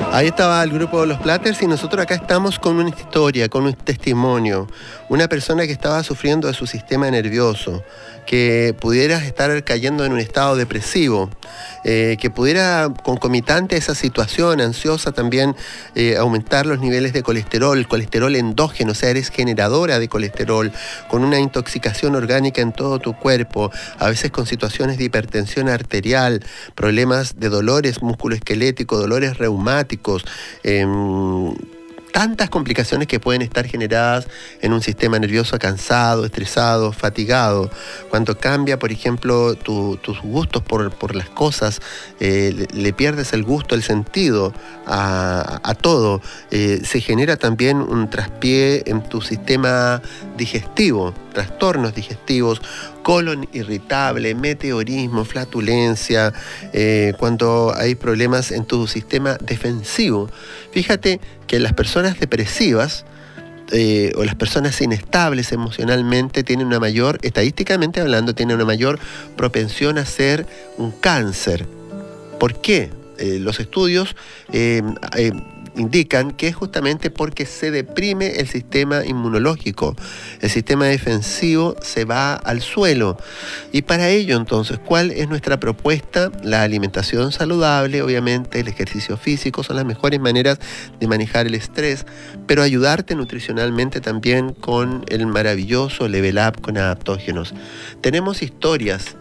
Ahí estaba el grupo de los Platters y nosotros acá estamos con una historia, con un testimonio. Una persona que estaba sufriendo de su sistema nervioso, que pudiera estar cayendo en un estado depresivo, que pudiera, concomitante a esa situación ansiosa también, aumentar los niveles de colesterol endógeno, o sea, eres generadora de colesterol, con una intoxicación orgánica en todo tu cuerpo, a veces con situaciones de hipertensión arterial, problemas de dolores musculoesqueléticos, dolores reumáticos, tantas complicaciones que pueden estar generadas en un sistema nervioso cansado, estresado, fatigado. Cuando cambia, por ejemplo, tus gustos por las cosas, le pierdes el gusto, el sentido a todo. Se genera también un traspié en tu sistema digestivo, trastornos digestivos, colon irritable, meteorismo, flatulencia, cuando hay problemas en tu sistema defensivo. Fíjate que las personas depresivas o las personas inestables emocionalmente tienen una mayor, estadísticamente hablando, tienen una mayor propensión a ser un cáncer. ¿Por qué? Los estudios indican que es justamente porque se deprime el sistema inmunológico, el sistema defensivo se va al suelo. Y para ello, entonces, ¿cuál es nuestra propuesta? La alimentación saludable, obviamente, el ejercicio físico son las mejores maneras de manejar el estrés, pero ayudarte nutricionalmente también con el maravilloso Level Up con adaptógenos. Tenemos historias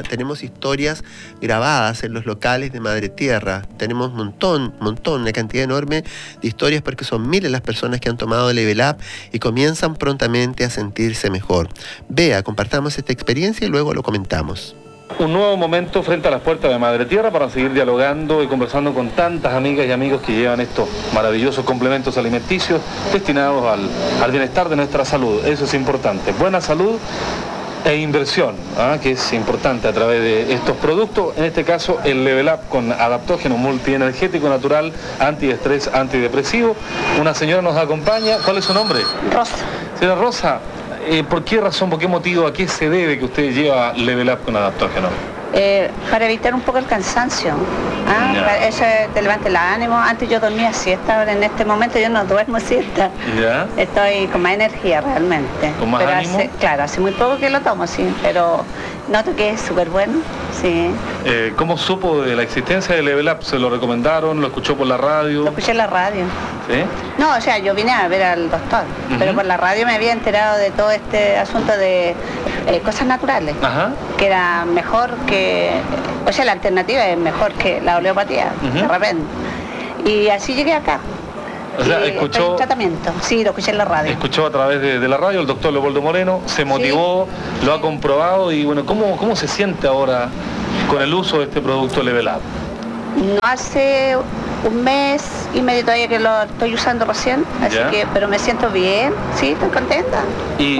grabadas en los locales de Madre Tierra. Tenemos una cantidad enorme de historias porque son miles las personas que han tomado Level Up y comienzan prontamente a sentirse mejor. Vea, compartamos esta experiencia y luego lo comentamos. Un nuevo momento frente a las puertas de Madre Tierra para seguir dialogando y conversando con tantas amigas y amigos que llevan estos maravillosos complementos alimenticios destinados al bienestar de nuestra salud. Eso es importante. Buena salud e inversión, que es importante a través de estos productos, en este caso el Level Up con adaptógeno multienergético natural, antiestrés, antidepresivo. Una señora nos acompaña. ¿Cuál es su nombre? Rosa. Señora Rosa, ¿por qué razón, por qué motivo, a qué se debe que usted lleva Level Up con adaptógeno? Para evitar un poco el cansancio, eso te levanta el ánimo. Antes yo dormía siesta, ahora en este momento yo no duermo siesta. ¿Ya? Estoy con más energía realmente. ¿Con más ánimo? Hace muy poco que lo tomo, sí, pero noto que es súper bueno, sí. ¿Cómo supo de la existencia de Level Up? ¿Se lo recomendaron? ¿Lo escuchó por la radio? Lo escuché en la radio. ¿Sí? No, o sea, yo vine a ver al doctor, pero por la radio me había enterado de todo este asunto de cosas naturales, que era mejor que, o sea, la alternativa es mejor que la homeopatía, de repente. Y así llegué acá. O sea, escuchó... tratamiento, sí, lo escuché en la radio. Escuchó a través de la radio el doctor Leopoldo Moreno, se motivó, sí, lo ha comprobado y bueno, ¿cómo se siente ahora con el uso de este producto Level Up? No hace un mes y medio todavía que lo estoy usando recién, así que, pero me siento bien, sí, estoy contenta. Y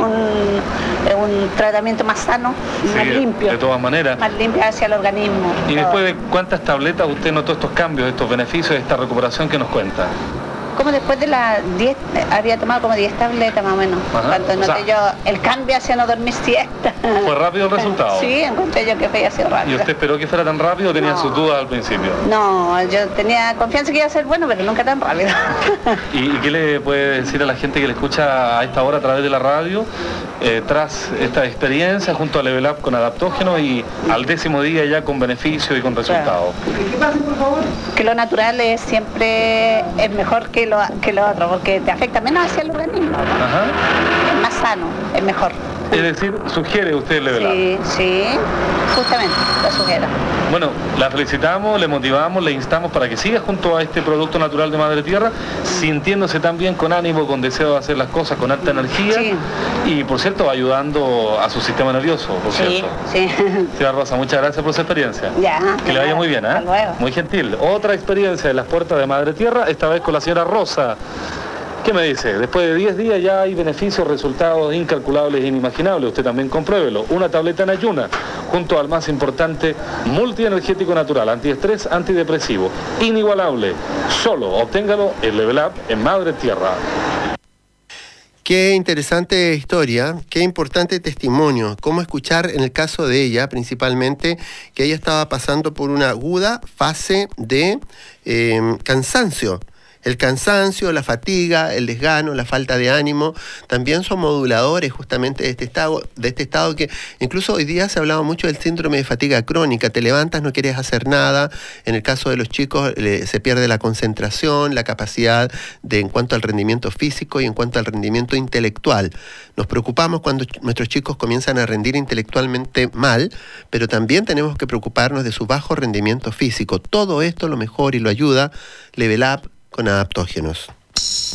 un tratamiento más sano, sí, más limpio. De todas maneras. Más limpio hacia el organismo. ¿Y después de cuántas tabletas usted notó estos cambios, estos beneficios, esta recuperación que nos cuenta? Como después de las 10, había tomado como 10 tabletas más o menos. Cuando noté yo el cambio hacia no dormir siesta. ¿Fue rápido el resultado? Sí, encontré yo que había sido rápido. ¿Y usted esperó que fuera tan rápido o tenía sus dudas al principio? No, yo tenía confianza que iba a ser bueno, pero nunca tan rápido. ¿Y qué le puede decir a la gente que le escucha a esta hora a través de la radio, tras esta experiencia junto a Level Up con adaptógeno y al 10º día ya con beneficio y con resultados? ¿Qué pasa, por favor? Que lo natural es siempre es mejor que lo otro, porque te afecta menos hacia el organismo. Es más sano, es mejor. Es decir, sugiere usted el Level Up. Sí, justamente, lo sugiero. Bueno, la felicitamos, le motivamos, le instamos para que siga junto a este producto natural de Madre Tierra, sintiéndose también con ánimo, con deseo de hacer las cosas con alta energía y, por cierto, ayudando a su sistema nervioso, por cierto. Sí. Señora Rosa, muchas gracias por su experiencia. Que le vaya muy bien, Hasta luego. Muy gentil. Otra experiencia de las puertas de Madre Tierra, esta vez con la señora Rosa. ¿Qué me dice? Después de 10 días ya hay beneficios, resultados incalculables e inimaginables. Usted también compruébelo. Una tableta en ayuna, junto al más importante multienergético natural, antiestrés, antidepresivo. Inigualable. Solo obténgalo en Level Up en Madre Tierra. Qué interesante historia, qué importante testimonio. Cómo escuchar en el caso de ella, principalmente, que ella estaba pasando por una aguda fase de cansancio. El cansancio, la fatiga, el desgano, la falta de ánimo, también son moduladores justamente de este estado que incluso hoy día se ha hablado mucho del síndrome de fatiga crónica. Te levantas, no quieres hacer nada. En el caso de los chicos se pierde la concentración, la capacidad en cuanto al rendimiento físico y en cuanto al rendimiento intelectual. Nos preocupamos cuando nuestros chicos comienzan a rendir intelectualmente mal, pero también tenemos que preocuparnos de su bajo rendimiento físico. Todo esto lo mejor y lo ayuda Level Up con adaptógenos.